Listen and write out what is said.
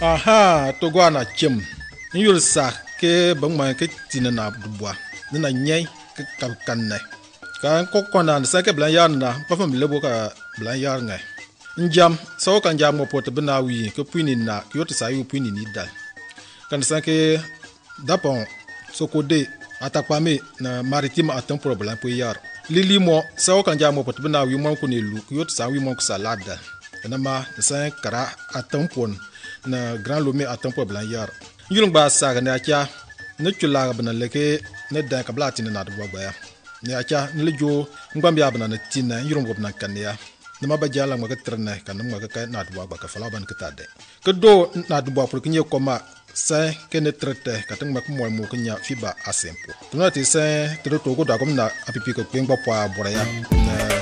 aha to go na chem yul sa ke bang ma ke tin na dubwa na nyai ke kan ne ka ko na sa ke blan yar na pa fam lebo ka blan yar ngai njam so kan jam mo pot bna wi ke puini na yo to sa yu puini ni dal kan sa ke dapon so ko de atakpa me na maritime atam problem po yar lili mo so kan jam mo pot bna wi mo ko ne lu yo to sa wi mo ko salada na ma sa kara atam pon na grand lome atam problem yar yulung ba sa ga na kya na chula ga bna leke na da ka blati na do ba ya ne acha ne jo ngbam ya bna na tinna yulung bna kan ya ne ma ba jala ma ka trna kan ma ka na do ba ka fala ban ka ta de ka do na do ba pour kinye ko ma sa ke ne trete ka tang ma ko mo ko nya fiba asempo tuna ti sa to ko da ko na apipi ko ngba po abora ya